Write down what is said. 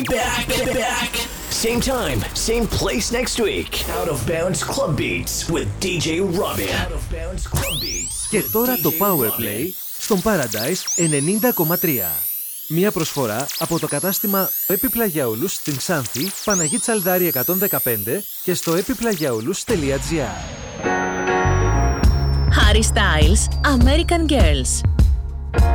Back. Same time, same place next week. Out of Bounds Club Beats with DJ Robbie. Out of Bounds Club Beats. Και τώρα το Powerplay στον Paradise 90,3. Μία προσφορά από το κατάστημα Επιπλαγιαούλους στην Ξάνθη, Παναγή Τσαλδάρη 115 και στο epiplagiaoulous.gr. Harry Styles, American Girls.